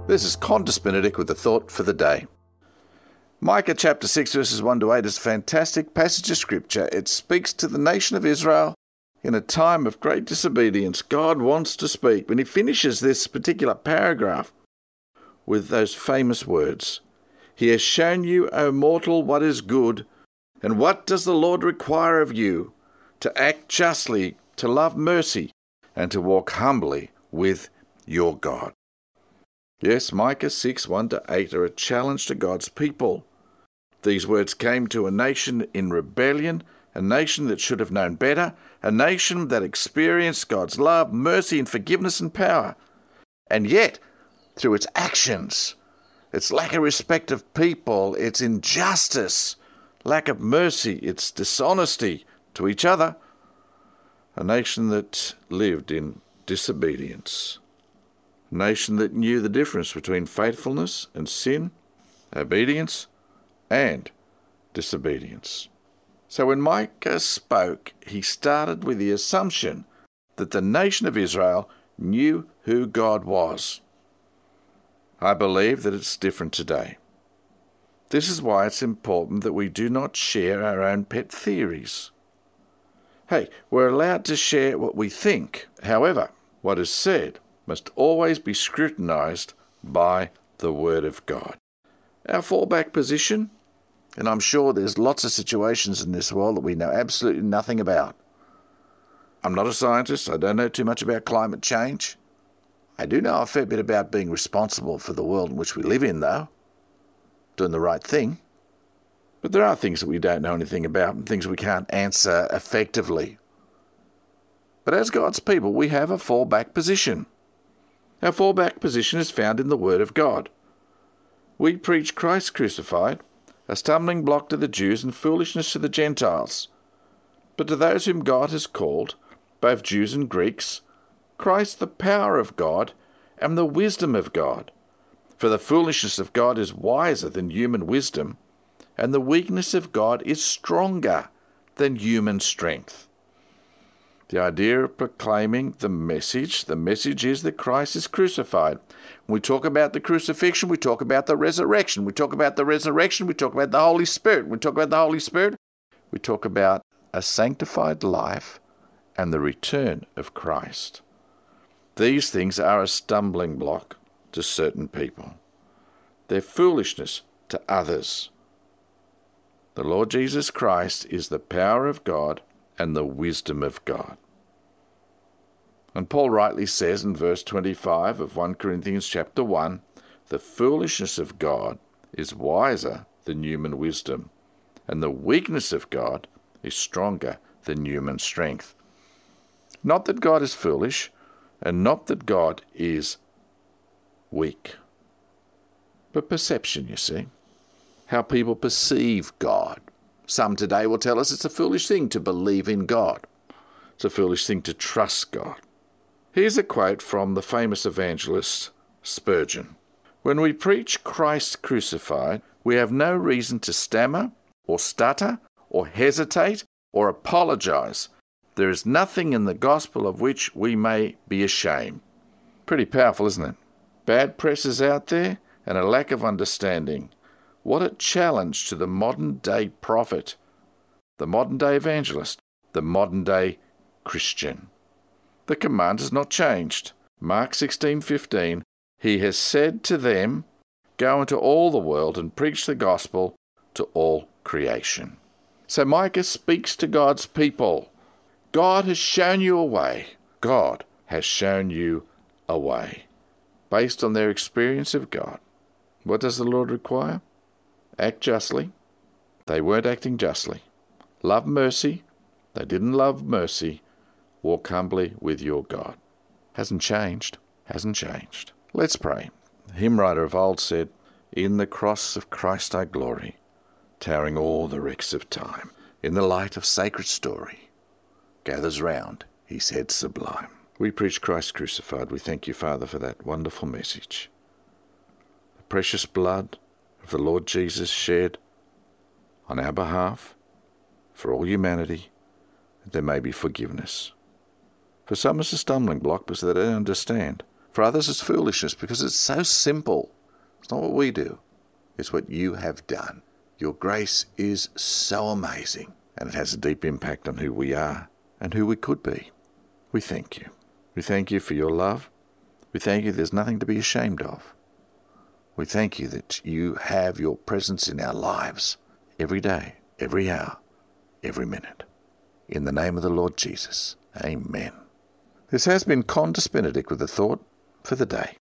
This is Qantas Benedict with the thought for the day. Micah chapter 6 verses 1 to 8 is a fantastic passage of scripture. It speaks to the nation of Israel in a time of great disobedience. God wants to speak. When he finishes this particular paragraph with those famous words, "He has shown you, O mortal, what is good, and what does the Lord require of you? To act justly, to love mercy, and to walk humbly with your God." Yes, Micah 6, 1 to 8 are a challenge to God's people. These words came to a nation in rebellion, a nation that should have known better, a nation that experienced God's love, mercy, and forgiveness and power. And yet, through its actions, its lack of respect of people, its injustice, lack of mercy, its dishonesty to each other, a nation that lived in disobedience. A nation that knew the difference between faithfulness and sin, obedience and disobedience. So when Micah spoke, he started with the assumption that the nation of Israel knew who God was. I believe that it's different today. This is why it's important that we do not share our own pet theories. Hey, we're allowed to share what we think. However, what is said must always be scrutinized by the Word of God. Our fallback position, and I'm sure there's lots of situations in this world that we know absolutely nothing about. I'm not a scientist. I don't know too much about climate change. I do know a fair bit about being responsible for the world in which we live in, though. Doing the right thing. But there are things that we don't know anything about and things we can't answer effectively. But as God's people, we have a fallback position. Our fallback position is found in the Word of God. We preach Christ crucified, a stumbling block to the Jews and foolishness to the Gentiles. But to those whom God has called, both Jews and Greeks, Christ the power of God and the wisdom of God. For the foolishness of God is wiser than human wisdom, and the weakness of God is stronger than human strength. The idea of proclaiming the message is that Christ is crucified. When we talk about the crucifixion, we talk about the resurrection. We talk about the resurrection, we talk about the Holy Spirit. When we talk about the Holy Spirit, we talk about a sanctified life and the return of Christ. These things are a stumbling block to certain people. They're foolishness to others. The Lord Jesus Christ is the power of God and the wisdom of God. And Paul rightly says in verse 25 of 1 Corinthians chapter 1, the foolishness of God is wiser than human wisdom, and the weakness of God is stronger than human strength. Not that God is foolish, and not that God is weak, but perception, you see, how people perceive God. Some today will tell us it's a foolish thing to believe in God. It's a foolish thing to trust God. Here's a quote from the famous evangelist Spurgeon. "When we preach Christ crucified, we have no reason to stammer or stutter or hesitate or apologize. There is nothing in the gospel of which we may be ashamed." Pretty powerful, isn't it? Bad press is out there and a lack of understanding. What a challenge to the modern-day prophet, the modern-day evangelist, the modern-day Christian. The command has not changed. Mark 16:15, he has said to them, "Go into all the world and preach the gospel to all creation." So Micah speaks to God's people. God has shown you a way. God has shown you a way. Based on their experience of God. What does the Lord require? Act justly. They weren't acting justly. Love mercy. They didn't love mercy. Walk humbly with your God. Hasn't changed. Hasn't changed. Let's pray. The hymn writer of old said, "In the cross of Christ I glory, towering all the wrecks of time. In the light of sacred story, gathers round his head sublime." We preach Christ crucified. We thank you, Father, for that wonderful message. The precious blood of the Lord Jesus shed on our behalf for all humanity, that there may be forgiveness. For some it's a stumbling block because they don't understand. For others it's foolishness because it's so simple. It's not what we do. It's what you have done. Your grace is so amazing, and it has a deep impact on who we are and who we could be. We thank you. We thank you for your love. We thank you there's nothing to be ashamed of. We thank you that you have your presence in our lives every day, every hour, every minute. In the name of the Lord Jesus, amen. This has been Condas Benedict with a thought for the day.